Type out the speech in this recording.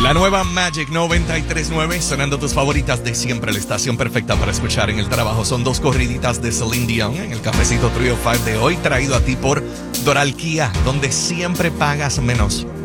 La nueva Magic 93.9, sonando tus favoritas de siempre, la estación perfecta para escuchar en el trabajo. Son dos corriditas de Celine Dion en el cafecito Trio 5 de hoy, traído a ti por Doral Kia, donde siempre pagas menos.